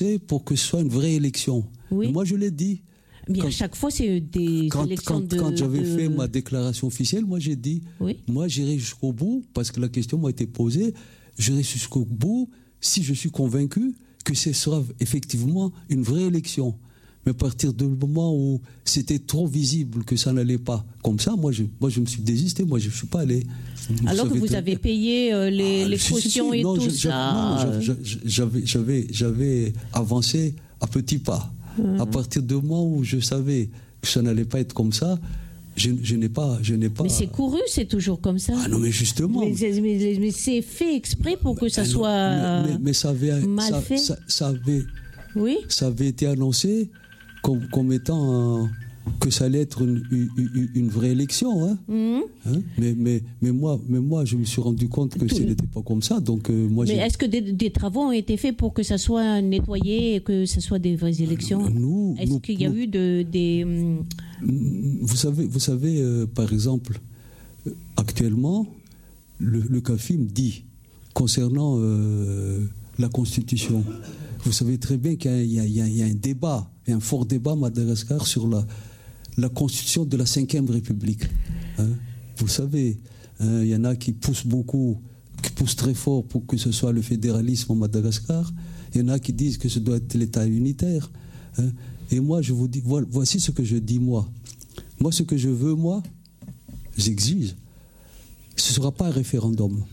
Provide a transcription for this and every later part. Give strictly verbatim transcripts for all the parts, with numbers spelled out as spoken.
pour que ce soit une vraie élection. Oui. Moi, je l'ai dit. Mais quand, à chaque fois, c'est des quand, élections quand, de... Quand j'avais de... fait ma déclaration officielle, moi, j'ai dit, oui. moi, j'irai jusqu'au bout, parce que la question m'a été posée, j'irai jusqu'au bout si je suis convaincu que ce sera effectivement une vraie élection. Mais à partir du moment où c'était trop visible que ça n'allait pas comme ça, moi je, moi, je me suis désisté, moi je ne suis pas allé. Vous Alors que vous très... avez payé euh, les, ah, les si, cautions si, si. et non, tout je, ça Non, j'avais, j'avais, j'avais avancé à petits pas. Mmh. À partir du moment où je savais que ça n'allait pas être comme ça, je, je n'ai pas, je n'ai pas... Mais c'est couru, c'est toujours comme ça. Ah non, mais justement... Mais, mais, mais c'est fait exprès pour que ça mais, soit mais, mais, mais ça avait, mal ça, fait. Ça, ça, avait, oui. ça avait été annoncé comme, comme étant... Euh, que ça allait être une, une, une vraie élection. Hein. Mmh. Hein mais, mais, mais, moi, mais moi, je me suis rendu compte que ce n'était pas comme ça. Donc, euh, moi, mais j'ai... est-ce que des, des travaux ont été faits pour que ça soit nettoyé et que ce soit des vraies élections ? nous, Est-ce nous, qu'il y a nous, eu de, des... Vous savez, vous savez euh, par exemple, actuellement, le, le CAFIM dit, concernant euh, la Constitution, vous savez très bien qu'il y a, il y a, il y a un débat, un fort débat à Madagascar sur la, la constitution de la cinquième République. Hein, vous savez, hein, il y en a qui poussent beaucoup, qui poussent très fort pour que ce soit le fédéralisme au Madagascar. Il y en a qui disent que ce doit être l'État unitaire. Hein, et moi, je vous dis, voici ce que je dis, moi. Moi, ce que je veux, moi, j'exige, ce ne sera pas un référendum.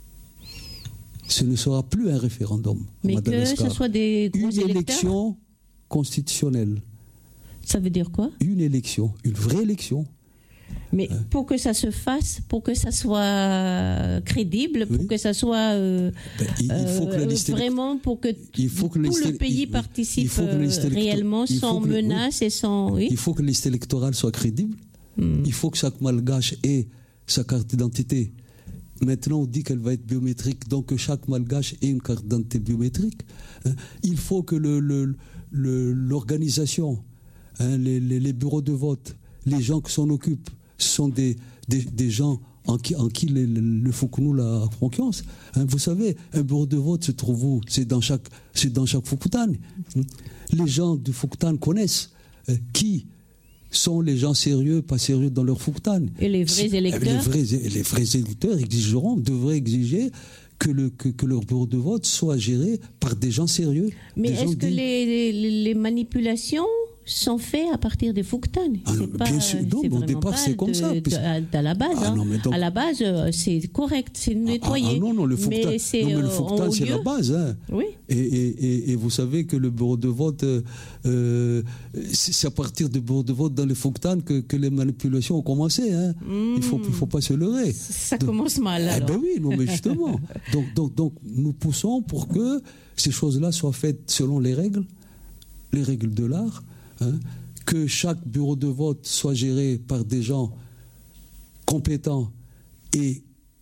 Ce ne sera plus un référendum. Mais que ce soit des gros Une électeurs. élection constitutionnelle. Ça veut dire quoi ? Une élection, une vraie élection. Mais hein? Pour que ça se fasse, pour que ça soit crédible, pour oui. que ça soit euh, ben, il, il faut que la liste vraiment pour que, il faut que tout le pays il, participe il faut que élector- réellement sans que, menace oui. et sans... Oui. Il faut que la liste électorale soit crédible. Hmm. Il faut que chaque malgache ait sa carte d'identité. Maintenant, on dit qu'elle va être biométrique, donc que chaque malgache ait une carte d'identité biométrique. Hein. Il faut que le, le, le, l'organisation, hein, les, les, les bureaux de vote, les gens qui s'en occupent, ce sont des, des, des gens en qui, en qui le, le, le Fukunu a confiance. Hein. Vous savez, un bureau de vote se trouve où ? C'est dans chaque, c'est dans chaque Fukutane. Hein. Les gens du Fukutane connaissent euh, qui sont les gens sérieux, pas sérieux dans leur Fukutane. Et les vrais électeurs les vrais, les vrais électeurs exigeront, devraient exiger que, le, que, que leur bureau de vote soit géré par des gens sérieux. Mais est-ce gens que les, les, les manipulations sont faites à partir des Fukutane? Ah non, bien sûr, non, au départ c'est comme de, ça. De, à, à la base, ah, non, hein. donc... à la base c'est correct, c'est nettoyé. Ah, ah non, non, le Fukutane, mais c'est, non, mais le Fukutane c'est la base. Hein. Oui. Et, et, et, et vous savez que le bureau de vote, euh, c'est à partir du bureau de vote dans les Fukutane que, que les manipulations ont commencé. Hein. Mmh. Il ne faut, il faut pas se leurrer. Ça donc, commence mal. Alors. Eh ben oui, non, mais justement. donc, donc, donc nous poussons pour que ces choses-là soient faites selon les règles, les règles de l'art. Hein. Que chaque bureau de vote soit géré par des gens compétents et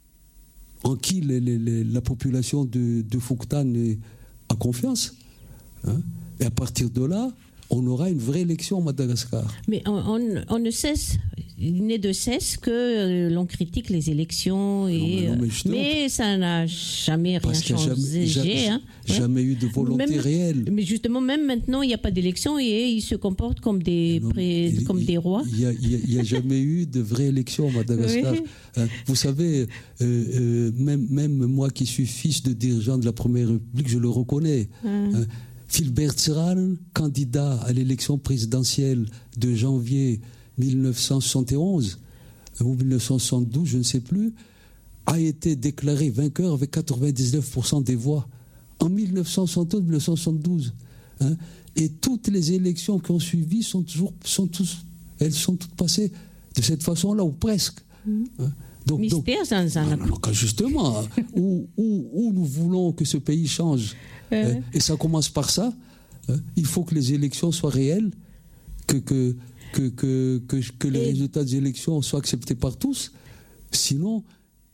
en qui les, les, les, la population de, de Fukutane a confiance. Hein. Et à partir de là, on aura une vraie élection au Madagascar. Mais on, on, on ne cesse, il n'est de cesse que euh, l'on critique les élections, et, non, mais, non, mais, mais ça n'a jamais rien changé. Jamais, hein, jamais ouais. eu de volonté même, réelle. Mais justement, même maintenant, il n'y a pas d'élection et ils se comportent comme des, non, pré, il, comme il, des rois. Il n'y a, a, a jamais eu de vraie élection au Madagascar. Oui. Hein, vous savez, euh, euh, même, même moi qui suis fils de dirigeant de la Première République, je le reconnais. Hum. Hein, Philbert Tseral, candidat à l'élection présidentielle de janvier mille neuf cent soixante et onze ou mille neuf cent soixante-douze, je ne sais plus, a été déclaré vainqueur avec quatre-vingt-dix-neuf pour cent des voix en mille neuf cent soixante-onze mille neuf cent soixante-douze. Hein, et toutes les élections qui ont suivi sont toujours, sont tous, elles sont toutes passées de cette façon-là, ou presque. Mmh. Hein, donc, Mystère, donc, ça, ça ah, non, justement, où, où, où nous voulons que ce pays change. Euh. Et ça commence par ça. Il faut que les élections soient réelles, que, que, que, que, que, que les et résultats des élections soient acceptés par tous. Sinon,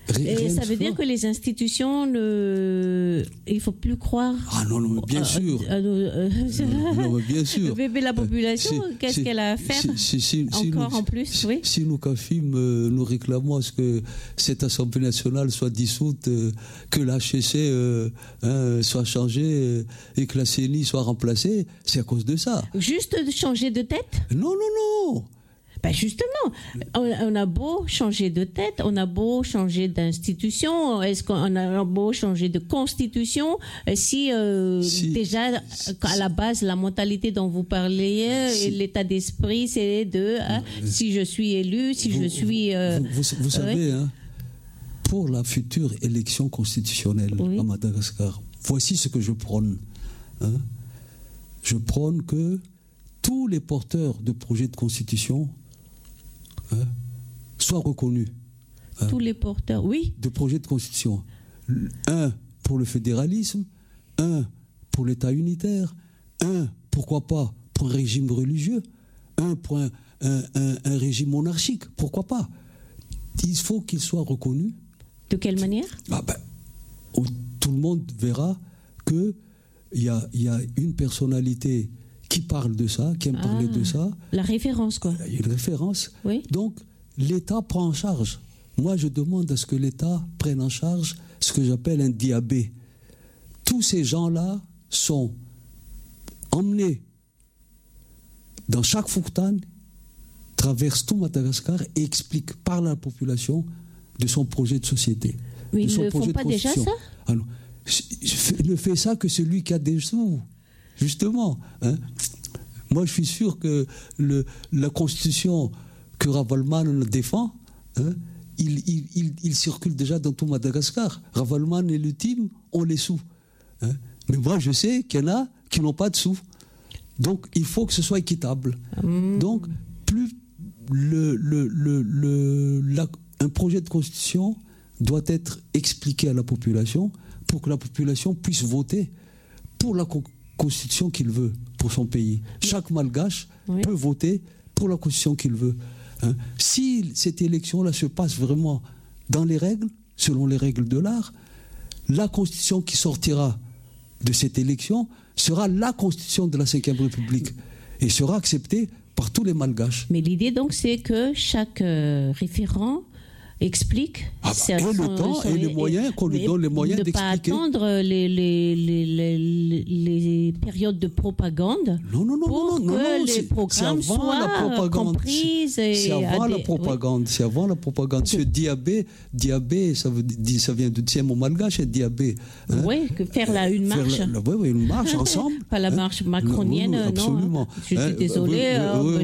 Et ça veut dire que les institutions, ne... il ne faut plus croire. Ah non, non, bien sûr. Euh, euh, euh, non, non, bien sûr. Mais la population, euh, qu'est-ce qu'elle a à faire si, si, si, encore si en plus si, oui. si nous, CAFIM, euh, nous réclamons à ce que cette Assemblée nationale soit dissoute, euh, que l'H C C euh, hein, soit changée euh, et que la C N I soit remplacée, c'est à cause de ça. Juste de changer de tête ? Non, non, non. Ben justement, on, on a beau changer de tête, on a beau changer d'institution, est-ce qu'on a beau changer de constitution, si, euh, si déjà à la base la mentalité dont vous parlez, si, l'état d'esprit, c'est de hein, si je suis élu, si vous, je suis. Euh, vous, vous, vous savez, ouais. hein, pour la future élection constitutionnelle oui. à Madagascar, voici ce que je prône. Hein. Je prône que tous les porteurs de projets de constitution Hein, soient reconnus. Hein, Tous les porteurs, oui. De projets de constitution. Un pour le fédéralisme, un pour l'État unitaire, un, pourquoi pas, pour un régime religieux, un pour un, un, un, un régime monarchique, pourquoi pas. Il faut qu'ils soient reconnus. De quelle manière ? ah ben, Tout le monde verra qu'il y a, y a une personnalité qui parle de ça, qui aime ah, parler de ça. La référence, quoi. Il y a une référence. Oui. Donc, l'État prend en charge. Moi, je demande à ce que l'État prenne en charge ce que j'appelle un diabé. Tous ces gens-là sont emmenés dans chaque fourtane, traversent tout Madagascar et expliquent, parlent à la population de son projet de société. Mais de ils ne font pas déjà ça ? Ah non. Il ne fait ça que celui qui a des sous. Justement, hein. Moi je suis sûr que le, la constitution que Ravalman défend, hein, il, il, il, il circule déjà dans tout Madagascar. Ravalman et le team ont les sous. Hein. Mais moi je sais qu'il y en a qui n'ont pas de sous. Donc il faut que ce soit équitable. Mmh. Donc plus le, le, le, le, la, un projet de constitution doit être expliqué à la population pour que la population puisse voter pour la constitution constitution qu'il veut pour son pays. Chaque Malgache oui. peut voter pour la constitution qu'il veut. Hein. Si cette élection-là se passe vraiment dans les règles, selon les règles de l'art, la constitution qui sortira de cette élection sera la constitution de la cinquième République et sera acceptée par tous les Malgaches. Mais l'idée donc c'est que chaque euh, référent explique ah bah, et le son, temps son, et les moyens qu'on lui donne les moyens ne d'expliquer. Ne pas attendre les, les, les, les, les périodes de propagande non, non, non, pour non, non, que non, les programmes soient compris. C'est avant la propagande. C'est avant la propagande. Ce diabé, diabé, ça, veut, ça vient du tiers malgache et diabé. Hein? Oui, que faire là une marche. La, la, oui, oui, une marche ensemble. Pas la marche hein? macronienne, oui, oui, absolument. Non. Hein? Je suis hein? désolée.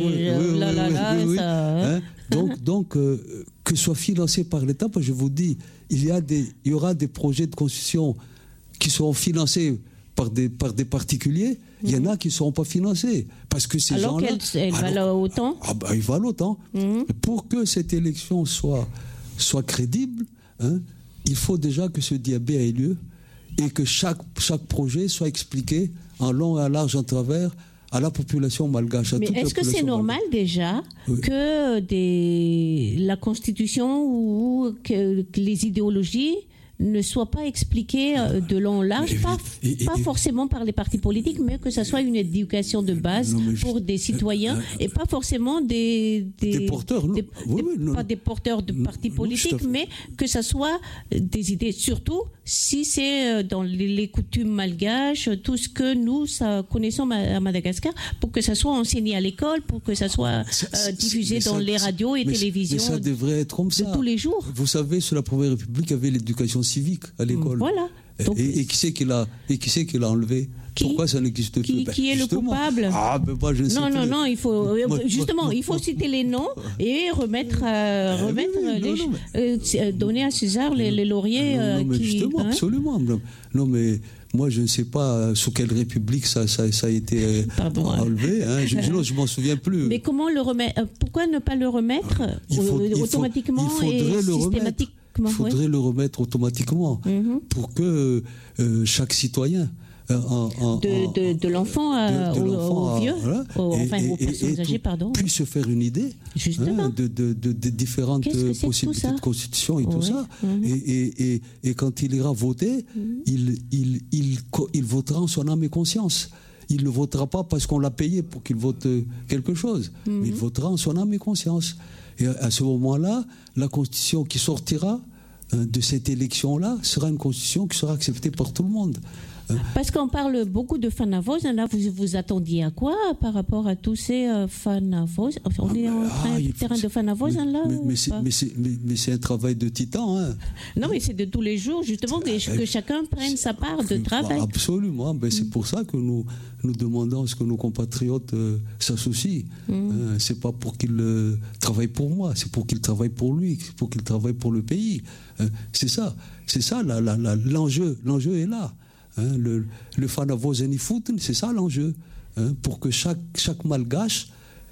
Là, là, là, ça. Donc, donc euh, que soit financé par l'État, parce que je vous dis, il y, a des, il y aura des projets de constitution qui seront financés par des, par des particuliers, mmh. il y en a qui ne seront pas financés. Parce que ces alors gens-là... qu'elles valent autant ah ben, ils valent autant. Mmh. Pour que cette élection soit, soit crédible, hein, il faut déjà que ce diabète ait lieu et que chaque, chaque projet soit expliqué en long et en large en travers à la population malgache. Mais est-ce que c'est normal malgache. déjà oui. que des, la Constitution ou que, que les idéologies ne soient pas expliquées de long en large, et, pas, et, et, pas forcément par les partis politiques, mais que ça soit une éducation de base non, pour des citoyens euh, et pas forcément des... Des, des porteurs, non. Des, oui, des, non, pas des porteurs de partis non, politiques, mais que ça soit des idées, surtout si c'est dans les, les coutumes malgaches, tout ce que nous ça, connaissons à Madagascar, pour que ça soit enseigné à l'école, pour que ça soit euh, diffusé dans ça, les radios et mais, télévisions mais ça devrait être comme ça. De tous les jours. Vous savez, sous la Première République, il y avait l'éducation civique à l'école. Voilà. Donc, et, et qui c'est qui l'a et qui c'est qui l'a enlevé? Qui, Pourquoi ça n'existe qui, plus? Ben, qui est justement. le coupable? Ah, ben moi je ne sais non, plus. Non, non, il faut moi, justement, moi, il faut moi, citer les noms et remettre, euh, remettre oui, oui, les, non, non, mais, euh, donner à César les, les lauriers. Non, non, mais qui, justement, hein? absolument. Non, mais moi je ne sais pas sous quelle république ça, ça, ça a été Pardon, enlevé. Hein. Je, je, je m'en souviens plus. Mais comment le remettre? Pourquoi ne pas le remettre il faut, il automatiquement il faut, il et le systématiquement? Il faudrait ouais. le remettre automatiquement mm-hmm. pour que euh, chaque citoyen en, en, de, de, de l'enfant à, de, de au, au vieux, voilà, au, et, enfin et, aux personnes et, âgées, pardon. Puisse se faire une idée hein, de, de, de, de différentes possibilités de constitution et oui. tout ça. Mm-hmm. Et, et, et, et quand il ira voter, mm-hmm. il, il, il, il votera en son âme et conscience. Il ne votera pas parce qu'on l'a payé pour qu'il vote quelque chose, mm-hmm. mais il votera en son âme et conscience. Et à ce moment-là, la constitution qui sortira de cette élection-là sera une constitution qui sera acceptée par tout le monde. Parce qu'on parle beaucoup de Fanavoz, là vous vous attendiez à quoi par rapport à tous ces euh, Fanavoz? On est en train ah, de terrain de Fanavoz là Mais, mais, c'est, mais, c'est, mais, mais c'est un travail de titan. Hein. Non, mais c'est de tous les jours, justement, que, que chacun prenne sa part de travail. Absolument, ben, c'est pour ça que nous, nous demandons à ce que nos compatriotes euh, s'associent. Mm. Hein, c'est pas pour qu'ils euh, travaillent pour moi, c'est pour qu'ils travaillent pour lui, c'est pour qu'ils travaillent pour le pays. Hein, c'est ça, c'est ça la, la, la, l'enjeu, l'enjeu est là. Hein, le, le Fanavoz Foot, c'est ça l'enjeu, hein, pour que chaque, chaque malgache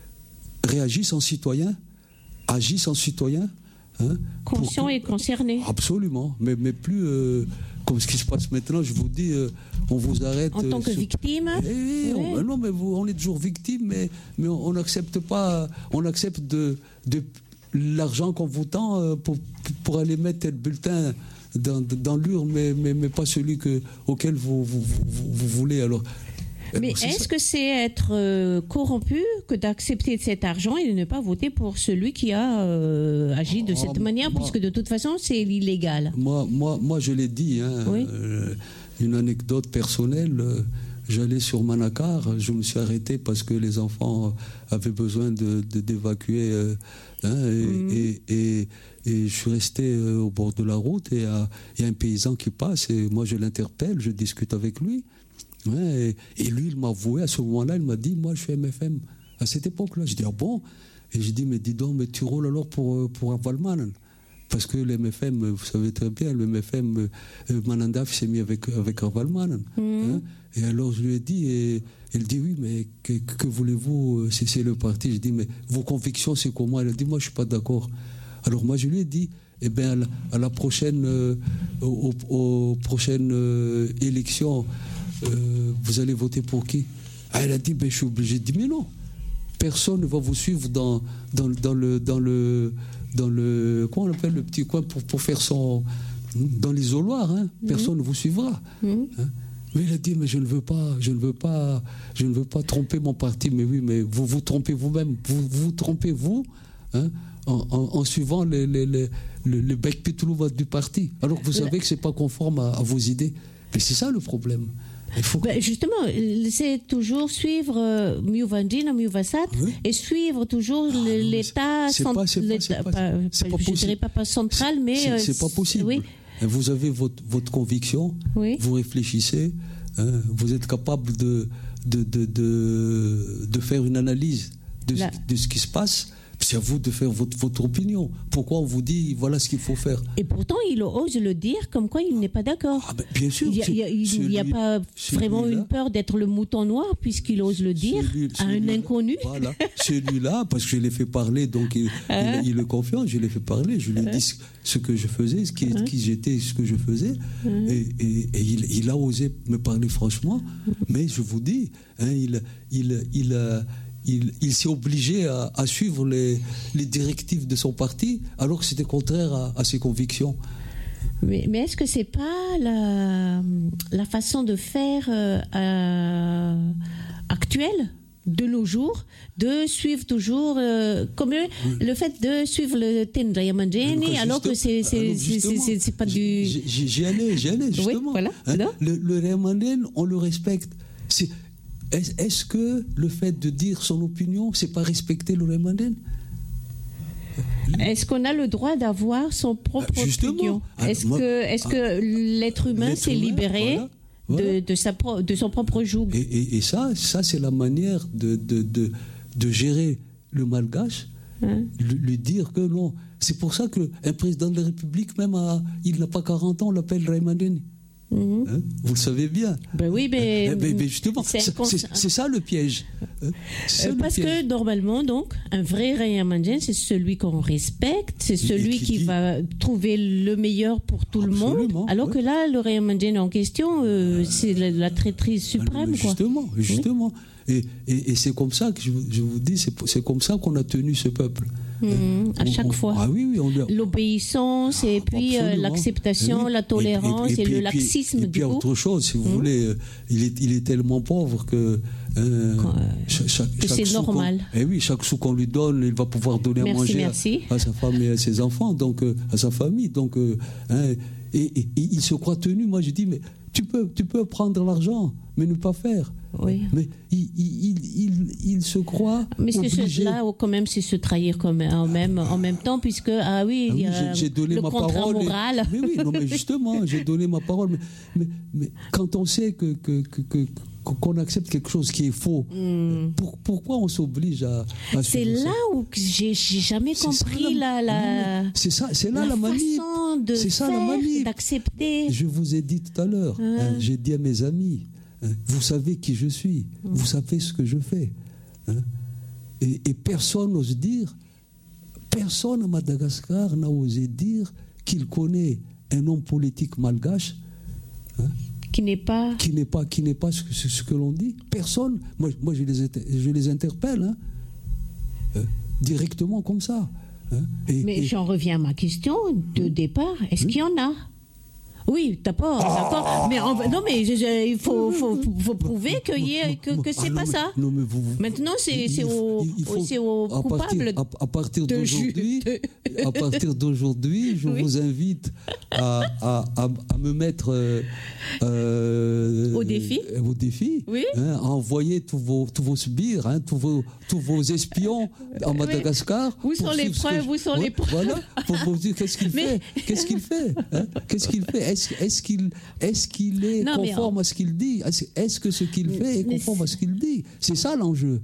réagisse en citoyen, agisse en citoyen. Hein, conscient que, et concerné. Absolument, mais, mais plus euh, comme ce qui se passe maintenant, je vous dis, euh, on vous arrête. En tant que sur... victime eh, oui, ouais. on, Non, mais vous, on est toujours victime, mais, mais on n'accepte pas, on accepte de, de l'argent qu'on vous tend euh, pour, pour aller mettre le bulletin dans, dans l'urne, mais, mais, mais pas celui que, auquel vous, vous, vous, vous voulez. Alors, mais c'est est-ce ça. que c'est être euh, corrompu que d'accepter cet argent et de ne pas voter pour celui qui a euh, agi de cette oh, manière, moi, puisque de toute façon c'est illégal? Moi, moi, moi je l'ai dit, hein, oui. euh, une anecdote personnelle. Euh, J'allais sur Manakar, je me suis arrêté parce que les enfants avaient besoin de, de, d'évacuer. Euh, hein, et, mmh. et, et, et je suis resté euh, au bord de la route et il y a un paysan qui passe et moi je l'interpelle, je discute avec lui. Ouais, et, et lui, il m'a avoué à ce moment-là, il m'a dit, moi je suis M F M. À cette époque-là, je dis, ah bon? Et j'ai dit, mais dis donc, mais tu roules alors pour, pour Valman. Parce que l'M F M, vous savez très bien, le M F M, euh, Manandaf s'est mis avec, avec Valman. Mmh. Hein? Et alors je lui ai dit, et il dit, oui, mais que, que voulez-vous, c'est, c'est le parti. Je dis, mais vos convictions, c'est comment? Elle a dit, moi, je ne suis pas d'accord. Alors moi, je lui ai dit, eh bien, à la, à la prochaine, euh, aux, aux prochaines euh, élections, euh, vous allez voter pour qui? Ah, elle a dit, ben, je suis obligé. Je dis, mais non, personne ne va vous suivre dans, dans, dans le... Dans le dans le, comment on appelle, le petit coin pour, pour faire son... Dans l'isoloir, hein, mmh. personne ne vous suivra. Mmh. Hein. Mais il a dit, mais je ne veux pas, je ne veux pas, je ne veux pas tromper mon parti. Mais oui, mais vous vous trompez vous-même. Vous vous trompez, vous, hein, en, en, en suivant les, les, les, le, le bec pitloum du parti. Alors que vous savez que ce n'est pas conforme à, à vos idées. Mais c'est ça le problème. Il faut que... ben justement, c'est toujours suivre Miuvandine, Miuvasat, oui. et suivre toujours ah, le, l'État, c'est pas, c'est pas, c'est pas, pas, c'est pas je ne dirais pas, pas central, mais... C'est, c'est pas possible. Oui. Vous avez votre, votre conviction, oui. vous réfléchissez, hein, vous êtes capable de, de, de, de, de faire une analyse de, de ce qui se passe. C'est à vous de faire votre, votre opinion. Pourquoi on vous dit, voilà ce qu'il faut faire? Et pourtant, il ose le dire comme quoi il n'est pas d'accord. Ah ben, bien sûr. Il n'y a, a, a pas vraiment une peur d'être le mouton noir, puisqu'il ose le dire celui, à un inconnu. Voilà, celui-là, parce que je l'ai fait parler, donc il, hein? il, il est confiant, je l'ai fait parler, je lui ai hein? dit ce que je faisais, ce qui, hein? qui j'étais, ce que je faisais, hein? et, et, et il, il a osé me parler franchement, mais je vous dis, hein, il, il, il a... Il, il s'est obligé à, à suivre les, les directives de son parti, alors que c'était contraire à, à ses convictions. Mais, mais est-ce que c'est pas la, la façon de faire euh, euh, actuelle de nos jours, de suivre toujours, euh, comme oui. le fait de suivre le Tendria Mandjeni, alors que c'est, c'est, c'est, c'est, c'est, c'est pas du... J'y, j'y allais, j'y allais, justement. Oui, voilà. Hein, le le Rayamanden, on le respecte. C'est... Est-ce que le fait de dire son opinion, c'est pas respecter le Rayamanden? Est-ce qu'on a le droit d'avoir son propre Justement. opinion? Est-ce moi, que, est-ce que l'être humain l'être s'est humain, libéré voilà, voilà. De, de, sa pro, de son propre joug? Et, et, et ça, ça c'est la manière de, de, de, de gérer le malgache, hein? lui, lui dire que non. C'est pour ça qu'un président de la République, même à, il n'a pas quarante ans, on l'appelle Rayamanden. Mmh. Hein, vous le savez bien. Ben oui, mais, hein, mais, mais justement, c'est, c'est, c'est, c'est ça le piège. Hein, c'est ça euh, le parce piège. que normalement, donc, un vrai Rayam Indien, c'est celui qu'on respecte, c'est celui qui, qui dit... va trouver le meilleur pour tout Absolument, le monde. Alors ouais. que là, le Rayam Indien en question, euh, c'est la, la traîtrise suprême. Ah, justement, quoi. justement. Oui. Et, et, et c'est comme ça que je, je vous dis, c'est, c'est comme ça qu'on a tenu ce peuple. Mmh, à on, chaque on, fois. Ah oui, oui, on lui a... L'obéissance et puis euh, l'acceptation, oui. la tolérance et, et, et, et, et le laxisme. Et puis, du et puis autre chose, si vous mmh. voulez, euh, il, est, il est tellement pauvre que, euh, Quand, euh, chaque, chaque, que chaque c'est normal. Et eh oui, chaque sou qu'on lui donne, il va pouvoir donner merci, à manger merci. À, à sa femme et à ses enfants, donc euh, à sa famille. Donc, euh, hein, et, et, et il se croit tenu. Moi, je dis, mais tu peux, tu peux prendre l'argent, mais ne pas faire. Oui. Mais il, il, il, il se croit mais obligé. C'est là, quand même, c'est se trahir quand même, en, même, en même temps, puisque, ah oui, ah oui il y a j'ai, j'ai donné le ma contrat parole moral. Et, mais oui, non, mais justement, j'ai donné ma parole. Mais, mais, mais quand on sait que, que, que, que, qu'on accepte quelque chose qui est faux, mm. pour, pourquoi on s'oblige à, à c'est là ça où j'ai, j'ai jamais c'est compris la, la, la, c'est ça, c'est là la, la manip. façon de c'est ça, faire, la manip. d'accepter. Je vous ai dit tout à l'heure, ah. hein, j'ai dit à mes amis, hein, vous savez qui je suis, mm. vous savez ce que je fais. Hein, et, et personne n'ose dire, personne à Madagascar n'a osé dire qu'il connaît un homme politique malgache, hein, qui n'est pas qui n'est pas qui n'est pas ce que, ce que l'on dit. Personne. Moi, moi je les je les interpelle hein, euh, directement comme ça. Hein, et, mais et... j'en reviens à ma question de oui. départ. Est-ce oui. qu'il y en a? Oui, d'accord, oh d'accord. Mais en, non, mais je, je, il faut, faut, faut prouver que, y ait, que, que c'est ah, pas mais, ça. Non, mais vous, vous, maintenant, c'est, c'est, au, faut, c'est au coupable. À, à partir d'aujourd'hui, à partir d'aujourd'hui, je oui. vous invite à, à, à, à me mettre euh, euh, au défi. Au défi. Oui. Hein, à envoyer tous vos, tous vos sbires, hein, tous vos, tous vos espions en Madagascar. Où sont les preuves? Où sont les preuves? Voilà. Pour vous dire qu'est-ce qu'il mais... fait. Qu'est-ce qu'il fait hein, qu'est-ce qu'il fait Est-ce, est-ce, qu'il, est-ce qu'il est non, conforme on... à ce qu'il dit? Est-ce, est-ce que ce qu'il mais, fait est conforme à ce qu'il dit? C'est ça l'enjeu.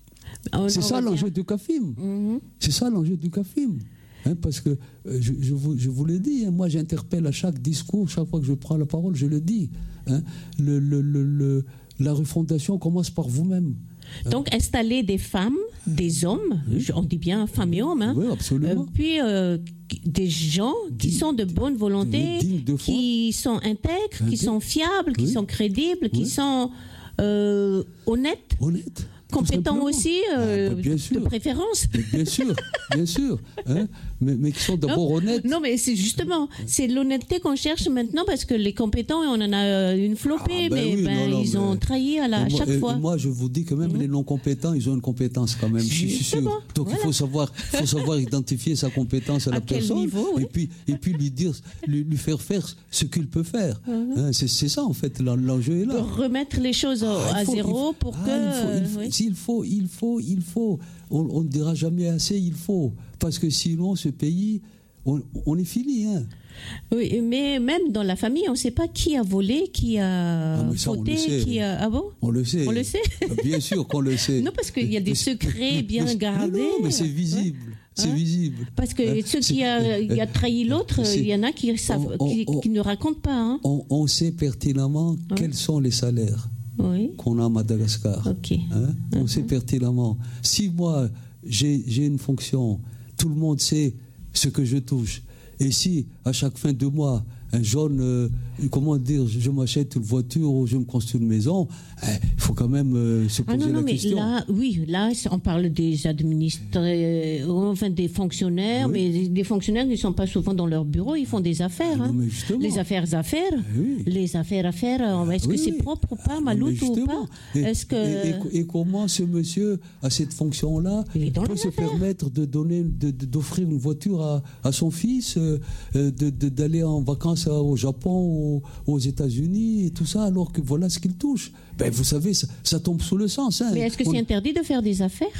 On, c'est on ça l'enjeu dire. du CAFIM. Mm-hmm. C'est ça l'enjeu du CAFIM. Hein, parce que euh, je, je, vous, je vous l'ai dit, hein, moi j'interpelle à chaque discours, chaque fois que je prends la parole, je le dis. Hein, le, le, le, le, la refondation commence par vous-même. Donc, installer des femmes, des hommes, oui. on dit bien femmes et hommes, hein, oui, absolument. Euh, puis euh, des gens qui digne, sont de bonne volonté, de qui sont intègres, Intègre. qui sont fiables, oui. qui sont crédibles, oui. qui sont euh, honnêtes. Honnêtes. Compétents aussi, euh, ah, bah, de préférence. Mais bien sûr, bien sûr. Hein, mais, mais qui sont d'abord non, honnêtes. Non, mais c'est justement, c'est l'honnêteté qu'on cherche maintenant parce que les compétents, on en a une flopée, ah, ben mais oui, ben, non, non, ils mais... ont trahi à, la, à chaque et, fois. Et moi, je vous dis que même mmh. les non-compétents, ils ont une compétence quand même. Je suis sûr. Donc voilà. il faut savoir, faut savoir identifier sa compétence à, à la quel personne niveau, oui. et puis et puis lui dire, lui, lui faire faire ce qu'il peut faire. Mmh. Hein, c'est, c'est ça en fait, l'enjeu est là. Pour remettre les choses ah, à faut, zéro faut, pour ah, que. Il faut, il faut, oui. S'il faut, il faut, il faut. On, on ne dira jamais assez, il faut. Parce que sinon, ce pays, on, on est fini. Hein. Oui, mais même dans la famille, on ne sait pas qui a volé, qui a ah, ça, fauté, qui a... Ah bon ? On le sait. On le sait. Bien sûr qu'on le sait. Non, parce qu'il y a des secrets bien mais, gardés. Mais non, mais c'est visible. Ouais. C'est hein? visible. Parce que hein? ceux qui a, a trahi l'autre, il y en a qui, savent, on, on, qui, qui ne racontent pas. Hein? On, on sait pertinemment ouais. quels sont les salaires. Oui. qu'on a à Madagascar. Okay. Hein? Uh-huh. On sait pertinemment. Si moi, j'ai, j'ai une fonction, tout le monde sait ce que je touche. Et si, à chaque fin de mois, un jeune, euh, comment dire, je m'achète une voiture ou je me construis une maison, il eh, faut quand même euh, se poser ah non, non, la mais question. Là, oui, là, on parle des administrés, enfin des fonctionnaires, oui. mais des fonctionnaires qui ne sont pas souvent dans leur bureau, ils font des affaires. Ah, hein. non, les affaires, affaires, oui. les affaires, affaires, est-ce oui, que c'est propre ou pas, Maloute ou pas et, est-ce que... et, et, et comment ce monsieur, à cette fonction-là, peut se affaires. permettre de donner, de, de, d'offrir une voiture à, à son fils, euh, de, de, d'aller en vacances au Japon, aux, aux États-Unis et tout ça, alors que voilà ce qu'il touche. Ben, vous savez, ça, ça tombe sous le sens. Hein. Mais est-ce que On... c'est interdit de faire des affaires ?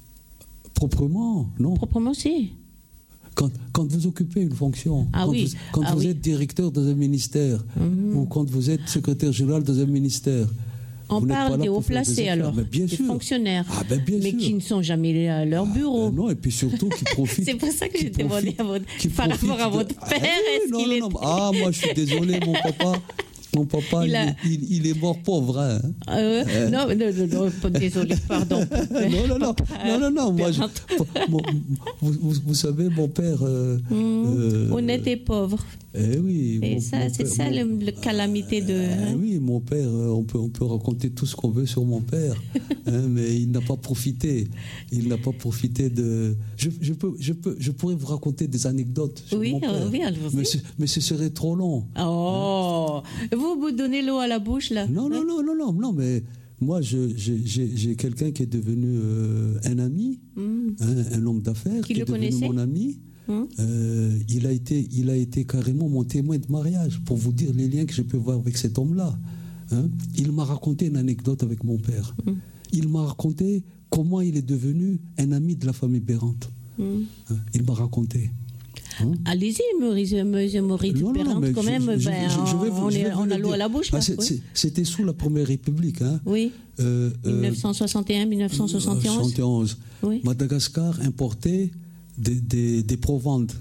Proprement, non. Proprement, si. Quand, quand vous occupez une fonction, ah quand oui. vous, quand ah vous oui. êtes directeur dans un ministère, mmh. ou quand vous êtes secrétaire général dans un ministère, on parle des hauts placés alors, bien des sûr. fonctionnaires, ah ben bien mais sûr. qui ne sont jamais à leur bureau. Ah ben non, et puis surtout qui profitent. C'est pour ça que j'ai demandé à votre, par rapport à votre père. Ah, oui, est-ce non, qu'il non, est... non. Ah, moi je suis désolé, mon papa, Mon papa, il, il, a... il, il est mort pauvre. Hein. Euh, euh. Non, non, non, non, désolé, pardon. non, non, non, non, non, non, moi, je, mon, vous, vous, vous savez, mon père... Euh, mmh, euh, honnête et pauvre. Eh oui. Et mon, ça, mon c'est père, ça mon, le, le calamité de... Euh, hein? Oui, mon père, on peut, on peut raconter tout ce qu'on veut sur mon père, hein, mais il n'a pas profité. Il n'a pas profité de... Je, je, peux, je, peux, je pourrais vous raconter des anecdotes sur oui, mon père, euh, oui, mais, ce, mais ce serait trop long. Oh, hein? Vous vous donnez l'eau à la bouche, là. Non, non, non, non, non, non, mais moi, je, j'ai, j'ai, j'ai quelqu'un qui est devenu euh, un ami, mm. hein, un homme d'affaires, qui, qui est devenu connaissait? Mon ami. Mm. Euh, il, a été, il a été carrément mon témoin de mariage, pour vous dire les liens que je peux voir avec cet homme-là. Hein. Il m'a raconté une anecdote avec mon père. Mm. Il m'a raconté comment il est devenu un ami de la famille Bérante. Mm. Hein. Il m'a raconté. Hein? Allez-y, Maurice, Maurice non, Bérante, non, quand je, même, je, ben, je, je vais vous, on, est, on a l'eau à la bouche. Là, ah, oui. C'était sous la Première République. Hein. Oui. Euh, dix-neuf cent soixante et un à dix-neuf cent soixante et onze. soixante et onze. Oui. Madagascar importait des, des, des provandes.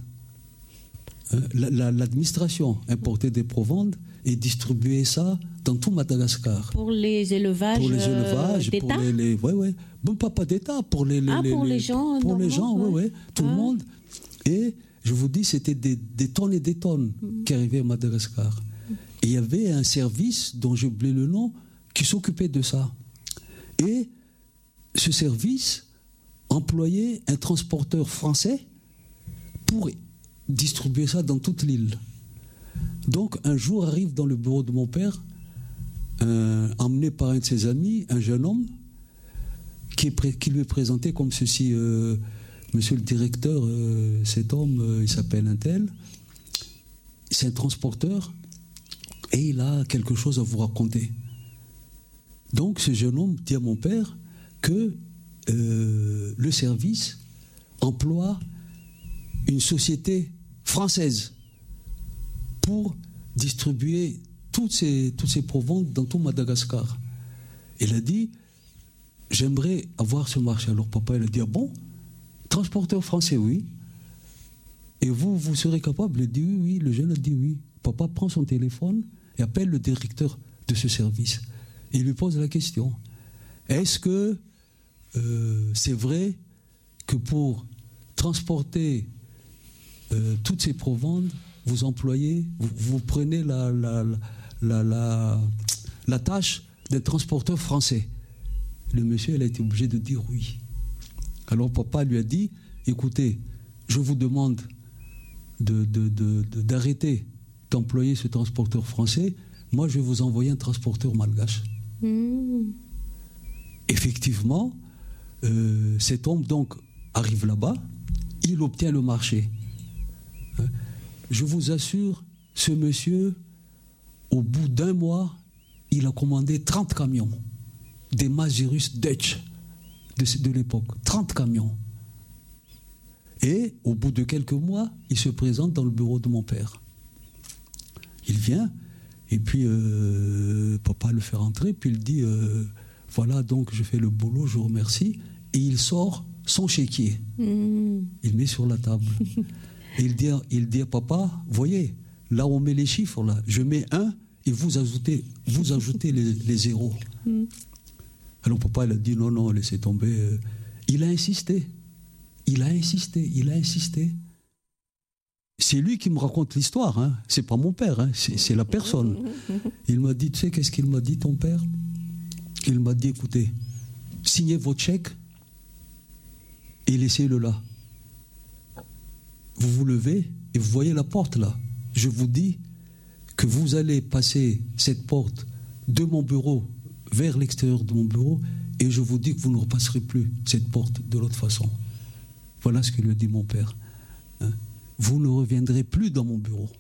Hein, la, la, l'administration importait des provandes et distribuait ça dans tout Madagascar. Pour les élevages, pour les élevages, d'État. Pour les, les, ouais, ouais. Bon, pas, pas d'État, pour les, les, ah, pour les, les gens. Pour non, les gens, ouais, ouais, ouais, tout ah. le monde. Et je vous dis, c'était des, des tonnes et des tonnes mmh. qui arrivaient à Madagascar. Mmh. Et il y avait un service, dont j'ai oublié le nom, qui s'occupait de ça. Et ce service employait un transporteur français pour distribuer ça dans toute l'île. Donc, un jour arrive dans le bureau de mon père, euh, emmené par un de ses amis, un jeune homme, qui, est pré- qui lui est présenté comme ceci... Euh, Monsieur le directeur, euh, cet homme, euh, il s'appelle un tel, c'est un transporteur et il a quelque chose à vous raconter. Donc ce jeune homme dit à mon père que euh, le service emploie une société française pour distribuer toutes ces, toutes ces provandes dans tout Madagascar. Il a dit, j'aimerais avoir ce marché. Alors papa, il a dit, ah bon ? Transporteur français, oui. Et vous, vous serez capable? Il dit oui, oui. Le jeune a dit oui. Papa prend son téléphone et appelle le directeur de ce service. Et il lui pose la question. Est-ce que euh, c'est vrai que pour transporter euh, toutes ces provandes, vous employez, vous, vous prenez la, la, la, la, la tâche d'un transporteur français? Le monsieur, il a été obligé de dire oui. Alors papa lui a dit, écoutez, je vous demande de, de, de, de, d'arrêter d'employer ce transporteur français. Moi, je vais vous envoyer un transporteur malgache. Mmh. Effectivement, euh, cet homme donc arrive là-bas, il obtient le marché. Hein? Je vous assure, ce monsieur, au bout d'un mois, il a commandé trente camions, des Mazirus Dutch. De, de l'époque, trente camions. Et au bout de quelques mois, il se présente dans le bureau de mon père. Il vient, et puis euh, papa le fait rentrer, puis il dit euh, voilà, donc je fais le boulot, je vous remercie. Et il sort son chéquier. Mmh. Il met sur la table. Et il dit, il dit à papa, voyez, là on met les chiffres, là, je mets un et vous ajoutez, vous ajoutez les, les zéros. Mmh. Alors papa, il a dit non, non, laissez tomber. Il a insisté. Il a insisté, il a insisté. C'est lui qui me raconte l'histoire, hein. C'est pas mon père, hein. c'est, c'est la personne. Il m'a dit, tu sais, qu'est-ce qu'il m'a dit, ton père? Il m'a dit, écoutez, signez votre chèque et laissez-le là. Vous vous levez et vous voyez la porte là. Je vous dis que vous allez passer cette porte de mon bureau vers l'extérieur de mon bureau, et je vous dis que vous ne repasserez plus cette porte de l'autre façon. Voilà ce que lui a dit mon père. Hein? Vous ne reviendrez plus dans mon bureau.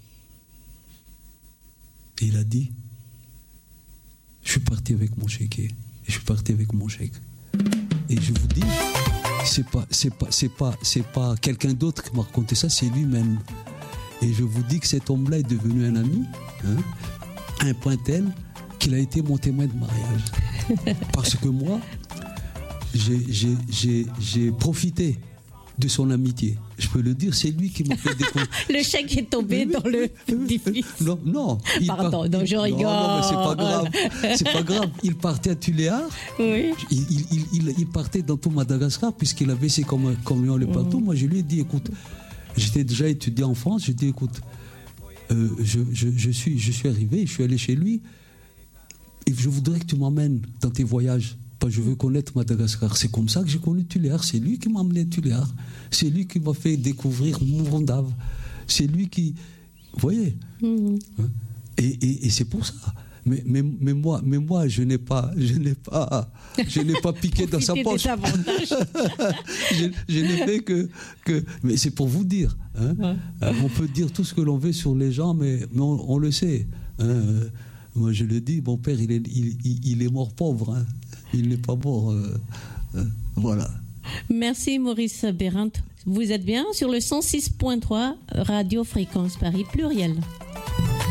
Et il a dit, je suis parti avec mon chéquier, et je suis parti avec mon chèque. Et je vous dis, c'est pas, c'est pas, c'est pas, c'est pas quelqu'un d'autre qui m'a raconté ça, c'est lui-même. Et je vous dis que cet homme-là est devenu un ami, hein, à un point tel qu'il a été mon témoin de mariage. Parce que moi, j'ai, j'ai, j'ai, j'ai profité de son amitié. Je peux le dire, c'est lui qui m'a fait découvrir. Le chèque est tombé dans le édifice. Non, non. Pardon, part... non, je rigole. Non, non, mais c'est pas grave. C'est pas grave. Il partait à Tuléar. Oui. Il, il, il, il partait dans tout Madagascar puisqu'il avait ses camions les partout. Mmh. Moi, je lui ai dit, écoute, j'étais déjà étudiant en France. Je lui ai dit, écoute, euh, je, je, je, suis, je suis arrivé, je suis allé chez lui et je voudrais que tu m'emmènes dans tes voyages. Parce que je veux connaître Madagascar. C'est comme ça que j'ai connu Tuléar. C'est lui qui m'a emmené à Tuléar. C'est lui qui m'a fait découvrir Morondave. C'est lui qui... Vous voyez mmh. Et, et, et c'est pour ça. Mais, mais, mais, moi, mais moi, je n'ai pas, je n'ai pas, je n'ai pas piqué dans sa poche. je, je n'ai fait que, que... Mais c'est pour vous dire. Hein, ouais. On peut dire tout ce que l'on veut sur les gens, mais, mais on, on le sait. Hein. Moi, je le dis, mon père, il est, il, il, il est mort pauvre. Hein. Il n'est pas mort. Euh, euh, voilà. Merci Maurice Bérinth. Vous êtes bien sur le cent six point trois Radio Fréquence Paris Pluriel.